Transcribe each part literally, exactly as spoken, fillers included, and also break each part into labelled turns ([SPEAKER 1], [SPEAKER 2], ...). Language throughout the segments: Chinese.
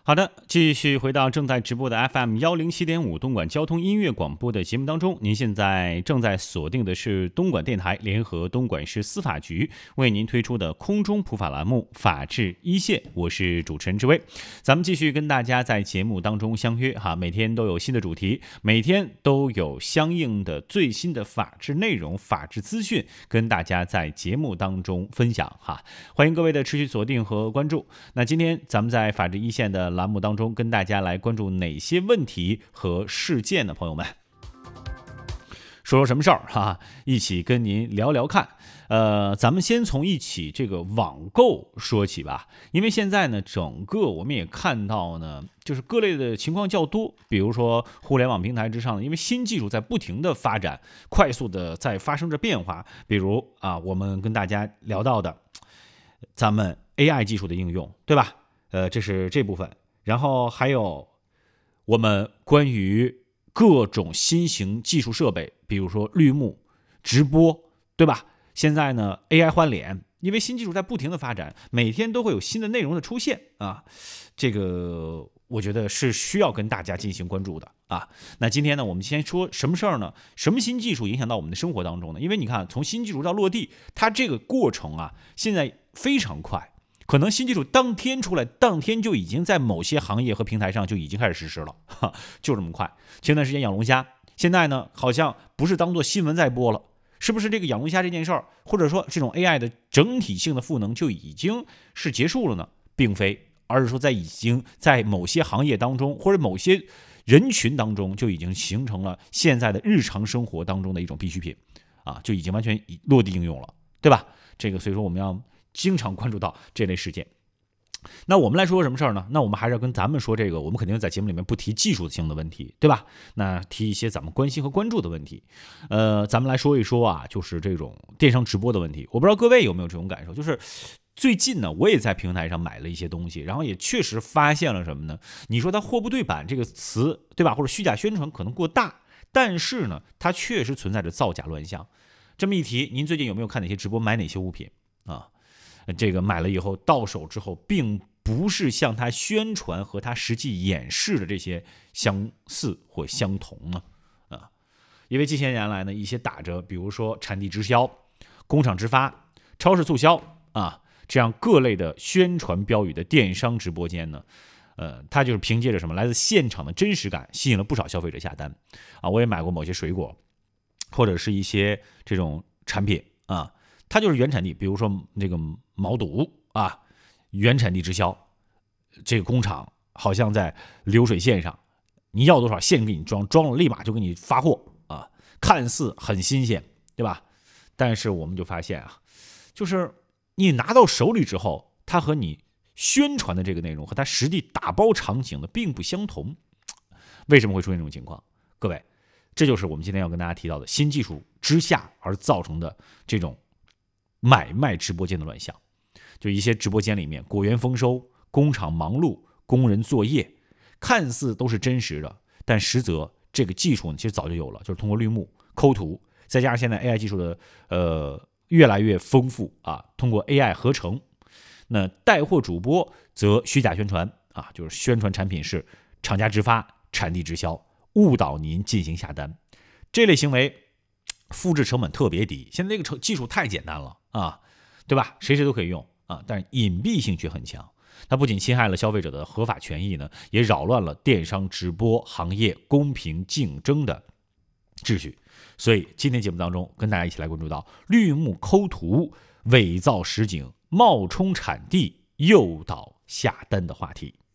[SPEAKER 1] 好的，继续回到正在直播的 F M 一零七点五东莞交通音乐广播的节目当中。您现在正在锁定的是东莞电台联合东莞市司法局为您推出的空中普法栏目《法治一线》，我是主持人志威。咱们继续跟大家在节目当中相约哈，每天都有新的主题，每天都有相应的最新的法治内容、法治资讯跟大家在节目当中分享哈。欢迎各位的持续锁定和关注。那今天咱们在法治一线的栏目当中跟大家来关注哪些问题和事件呢？朋友们，说说什么事儿哈？一起跟您聊聊看。呃，咱们先从一起这个网购说起吧，因为现在呢，整个我们也看到呢，就是各类的情况较多。比如说互联网平台之上，因为新技术在不停的发展，快速的在发生着变化。比如啊，我们跟大家聊到的，咱们 A I 技术的应用，对吧？呃，这是这部分。然后还有我们关于各种新型技术设备，比如说绿幕、直播，对吧？现在呢 A I 换脸，因为新技术在不停的发展，每天都会有新的内容的出现啊，这个我觉得是需要跟大家进行关注的啊。那今天呢，我们先说什么事儿呢？什么新技术影响到我们的生活当中呢？因为你看，从新技术到落地，它这个过程啊，现在非常快。可能新技术当天出来，当天就已经在某些行业和平台上就已经开始实施了，就这么快。前段时间养龙虾，现在呢好像不是当做新闻在播了，是不是这个养龙虾这件事儿，或者说这种 A I 的整体性的赋能就已经是结束了呢？并非，而是说在已经在某些行业当中或者某些人群当中就已经形成了现在的日常生活当中的一种必需品啊，就已经完全落地应用了，对吧？这个所以说我们要经常关注到这类事件。那我们来说什么事儿呢？那我们还是要跟咱们说这个，我们肯定在节目里面不提技术性的问题，对吧？那提一些咱们关心和关注的问题。呃，咱们来说一说啊，就是这种电商直播的问题。我不知道各位有没有这种感受，就是最近呢，我也在平台上买了一些东西，然后也确实发现了什么呢？你说它货不对版这个词，对吧？或者虚假宣传可能过大，但是呢，它确实存在着造假乱象。这么一提，您最近有没有看哪些直播，买哪些物品啊？这个买了以后到手之后，并不是像他宣传和他实际演示的这些相似或相同呢？啊，因为近些年来呢，一些打着比如说产地直销、工厂直发、超市促销啊这样各类的宣传标语的电商直播间呢，呃，它就是凭借着什么来自现场的真实感，吸引了不少消费者下单啊。我也买过某些水果，或者是一些这种产品啊。它就是原产地，比如说那个毛肚啊，原产地直销，这个工厂好像在流水线上，你要多少现给你装，装了立马就给你发货啊，看似很新鲜，对吧？但是我们就发现啊，就是你拿到手里之后，它和你宣传的这个内容和它实际打包场景的并不相同。为什么会出现这种情况？各位，这就是我们今天要跟大家提到的新技术之下而造成的这种买卖直播间的乱象。就一些直播间里面果园丰收，工厂忙碌，工人作业，看似都是真实的，但实则这个技术呢其实早就有了，就是通过绿幕抠图，再加上现在 A I 技术的呃越来越丰富啊，通过 A I 合成，那带货主播则虚假宣传啊，就是宣传产品是厂家直发、产地直销，误导您进行下单。这类行为复制成本特别低，现在这个技术太简单了啊，对吧？谁谁都可以用啊，但是隐蔽性却很强。它不仅侵害了消费者的合法权益呢，也扰乱了电商直播行业公平竞争的秩序。所以今天节目当中跟大家一起来关注到绿幕抠图、伪造实景、冒充产地、诱导下单的话题。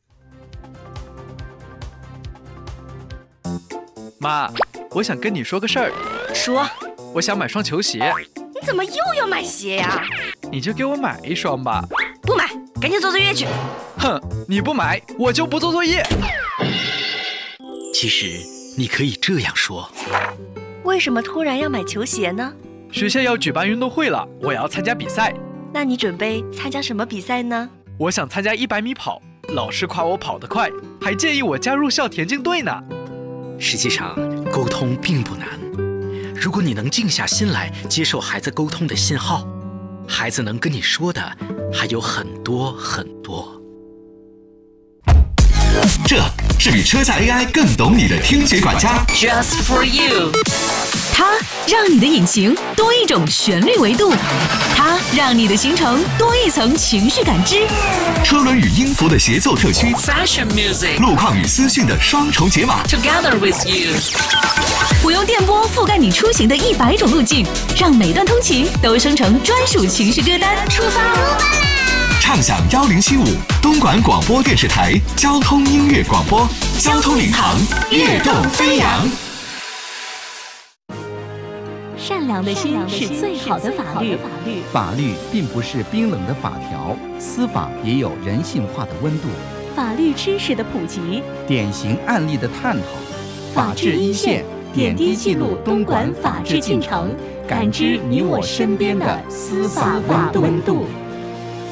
[SPEAKER 2] 妈，我想跟你说个事儿。
[SPEAKER 3] 说。
[SPEAKER 2] 我想买双球鞋。
[SPEAKER 3] 你怎么又要买鞋呀？
[SPEAKER 2] 你就给我买一双吧。
[SPEAKER 3] 不买，赶紧做作业去。
[SPEAKER 2] 哼，你不买，我就不做作业。
[SPEAKER 4] 其实你可以这样说。
[SPEAKER 3] 为什么突然要买球鞋呢？
[SPEAKER 2] 学校要举办运动会了，我要参加比赛。
[SPEAKER 3] 那你准备参加什么比赛呢？
[SPEAKER 2] 我想参加一百米跑，老师夸我跑得快，还建议我加入校田径队呢。
[SPEAKER 4] 实际上，沟通并不难。如果你能静下心来接受孩子沟通的信号，孩子能跟你说的还有很多很多。
[SPEAKER 5] 这是比车载 A I 更懂你的听觉管家
[SPEAKER 6] Just for you。
[SPEAKER 7] 它让你的引擎多一种旋律维度，它让你的行程多一层情绪感知。
[SPEAKER 5] 车轮与音符的协奏特区
[SPEAKER 6] Fashion music。
[SPEAKER 5] 路况与资讯的双重解码
[SPEAKER 6] Together with you。
[SPEAKER 7] 我用电波覆盖你出行的一百种路径，让每段通勤都生成专属情绪歌单。出发！
[SPEAKER 5] 畅享幺零七五东莞广播电视台交通音乐广播，交通领航，跃动飞扬。
[SPEAKER 7] 善良的心是最好的法律。
[SPEAKER 8] 法律并不是冰冷的法条，司法也有人性化的温度。
[SPEAKER 7] 法律知识的普及，
[SPEAKER 8] 典型案例的探讨，法治一线点滴记录东莞法治进程，感知你我身边的司法温度。